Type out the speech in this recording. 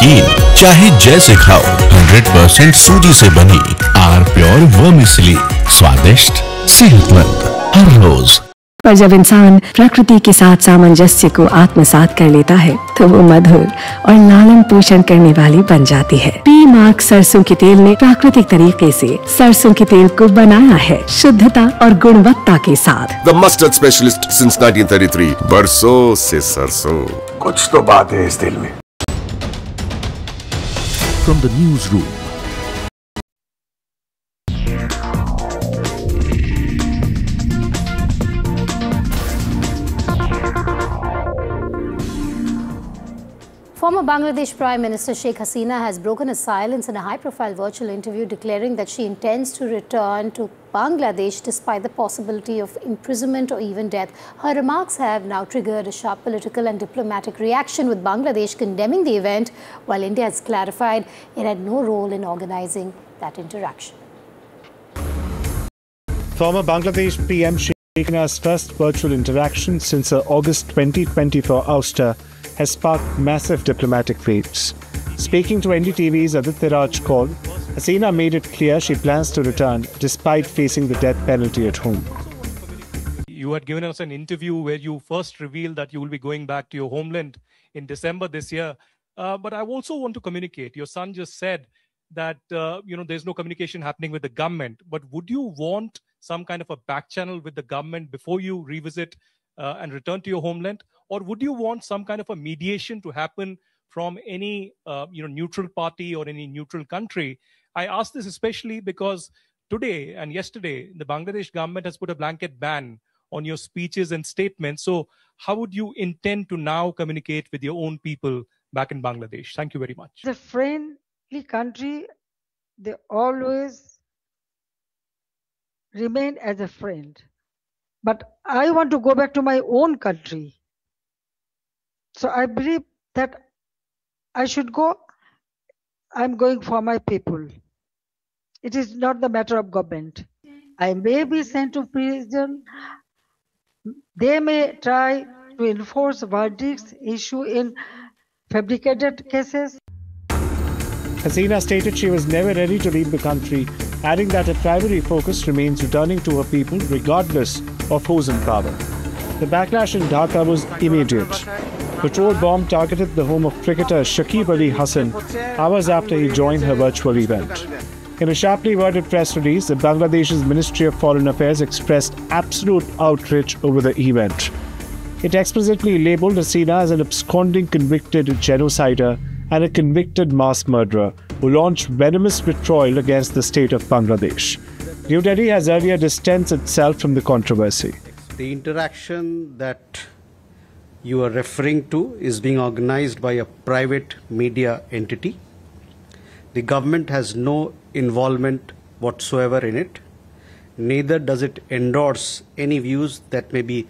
नमकीन चाहे जैसे खाओ, 100% सूजी से बनी आर प्योर वर्मिसेली, स्वादिष्ट सेहतमंद हर रोज। पर जब इंसान प्रकृति के साथ सामंजस्य को आत्मसात कर लेता है तो वो मधुर और लालन पोषण करने वाली बन जाती है। पी मार्क सरसों के तेल ने प्राकृतिक तरीके से सरसों के तेल को बनाया है शुद्धता और गुणवत्ता के साथ। The mustard specialist since 1933, बरसों से सरसों। कुछ तो बात है इस दिल में। From the newsroom. Former Bangladesh Prime Minister Sheikh Hasina has broken her silence in a high-profile virtual interview, declaring that she intends to return to Bangladesh despite the possibility of imprisonment or even death. Her remarks have now triggered a sharp political and diplomatic reaction, with Bangladesh condemning the event, while India has clarified it had no role in organizing that interaction. Former Bangladesh PM Sheikh Hasina's first virtual interaction since her August 2024 ouster has sparked massive diplomatic waves. Speaking to NDTV's Aditya Raj call, Hasina made it clear she plans to return despite facing the death penalty at home. You had given us an interview where you first revealed that you will be going back to your homeland in December this year. But I also want to communicate. Your son just said that there's no communication happening with the government. But would you want some kind of a back channel with the government before you revisit and return to your homeland? Or would you want some kind of a mediation to happen from any neutral party or any neutral country? I ask this especially because today and yesterday, the Bangladesh government has put a blanket ban on your speeches and statements. So how would you intend to now communicate with your own people back in Bangladesh? Thank you very much. The friendly country, they always remain as a friend. But I want to go back to my own country. So I believe that I should go. I'm going for my people. It is not the matter of government. I may be sent to prison. They may try to enforce verdicts issued in fabricated cases. Hasina stated she was never ready to leave the country, adding that her primary focus remains returning to her people regardless of who's in power. The backlash in Dhaka was immediate. Petrol bomb targeted the home of cricketer Shakib Ali Hassan hours after he joined her virtual event. In a sharply worded press release, the Bangladesh's Ministry of Foreign Affairs expressed absolute outrage over the event. It explicitly labelled Hasina as an absconding convicted genocider and a convicted mass murderer who launched venomous vitriol against the state of Bangladesh. New Delhi has earlier distanced itself from the controversy. The interaction that you are referring to is being organized by a private media entity. The government has no involvement whatsoever in it. Neither does it endorse any views that may be